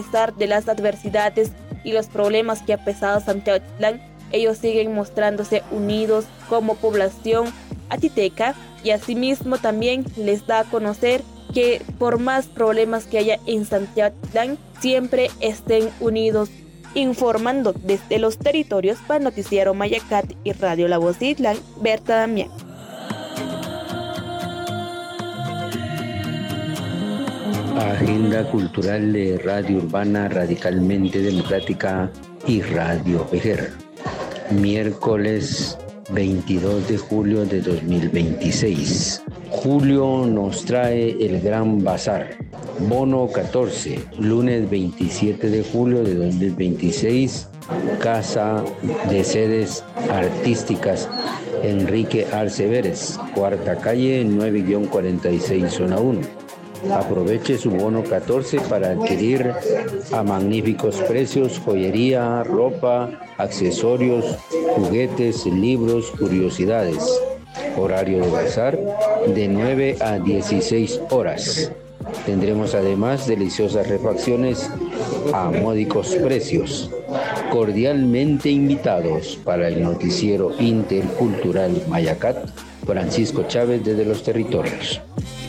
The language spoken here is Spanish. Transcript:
A pesar de las adversidades y los problemas que ha pesado Santiago Atitlán, ellos siguen mostrándose unidos como población atiteca y asimismo también les da a conocer que por más problemas que haya en Santiago Atitlán, siempre estén unidos. Informando desde los territorios para Noticiero Mayacat y Radio La Voz de Itlán, Berta Damián. Agenda cultural de Radio Urbana Radicalmente Democrática y Radio Vejer. Miércoles 22 de julio de 2026. Julio nos trae el Gran Bazar. Bono 14, lunes 27 de julio de 2026, Casa de Sedes Artísticas Enrique Arce Vélez, Cuarta Calle 9-46, Zona 1. Aproveche su bono 14 para adquirir a magníficos precios joyería, ropa, accesorios, juguetes, libros, curiosidades. Horario de bazar de 9 a 16 horas. Tendremos además deliciosas refacciones a módicos precios. Cordialmente invitados para el noticiero intercultural Mayacat, Francisco Chávez desde los territorios.